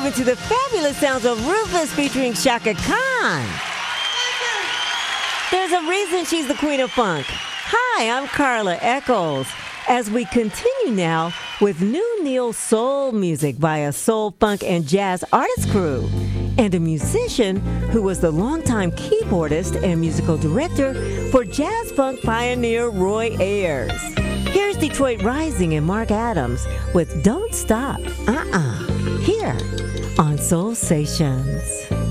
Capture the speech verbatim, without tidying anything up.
grooving to the fabulous sounds of Rufus featuring Shaka Khan. There's a reason she's the queen of funk. Hi, I'm Carla Echols. As we continue now with new neo soul music by a soul, funk, and jazz artist crew and a musician who was the longtime keyboardist and musical director for jazz funk pioneer Roy Ayers. Here's Detroit Rising and Mark Adams with Don't Stop, Uh-uh, here on Soul Stations.